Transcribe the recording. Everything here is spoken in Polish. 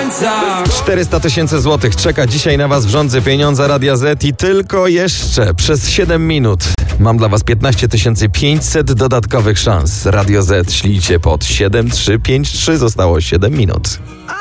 400 000 złotych czeka dzisiaj na was w rządzy pieniądza Radia Z i tylko jeszcze przez 7 minut mam dla was 15 500 dodatkowych szans. Radio Z ślijcie pod 7353, zostało 7 minut.